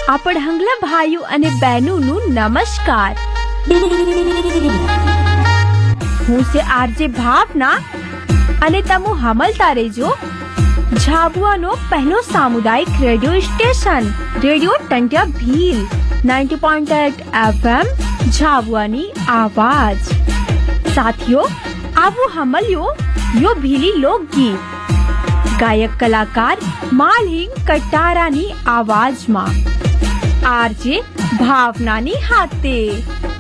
આપણા ભાઈઓ અને બહેનોનું નમસ્કાર. હું છે આરજે ભાવના અને તમે હમલતા રહેજો ઝાબુઆનો પહેલો સામુદાયિક radio station radio ટંટિયા Bhil 90.8 FM ઝાબુઆની આવાજ. સાથીઓ, આવો હમલ્યો યો ભીલી લોકગીત ગાયક કલાકાર માલહિંગ કટારાની આવાજમાં આરજે ભાવનાની હાથે.